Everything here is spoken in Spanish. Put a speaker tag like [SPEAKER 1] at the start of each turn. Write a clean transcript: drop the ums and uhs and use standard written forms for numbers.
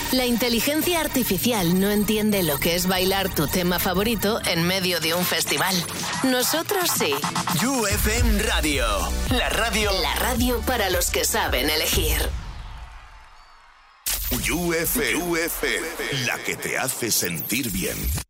[SPEAKER 1] La inteligencia artificial no entiende lo que es bailar tu tema favorito en medio de un festival. Nosotros sí.
[SPEAKER 2] You FM Radio. La radio
[SPEAKER 1] para los que saben elegir.
[SPEAKER 3] You FM, la que te hace sentir bien.